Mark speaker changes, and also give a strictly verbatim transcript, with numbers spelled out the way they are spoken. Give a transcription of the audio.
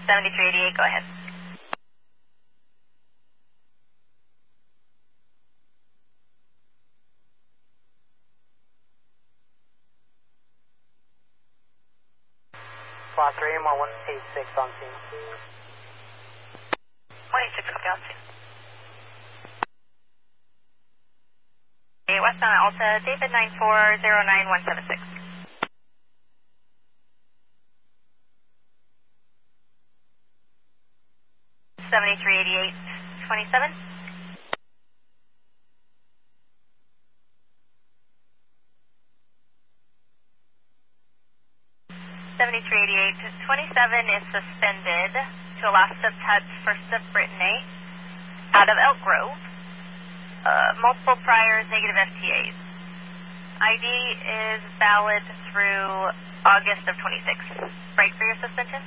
Speaker 1: seventy-three eighty-eight, go ahead.
Speaker 2: Class three, M R one eighty-six on scene.
Speaker 1: one eighty-six, copy on scene. Okay, westbound Alta, David nine four zero nine one seven six. seventy-three eighty-eight twenty-seven. seventy-three eighty-eight twenty-seven is suspended to a last of touch, first of Brittany, out of Elk Grove. Uh, multiple priors, negative F T As. I D is valid through August of twenty-six. Break for your suspension?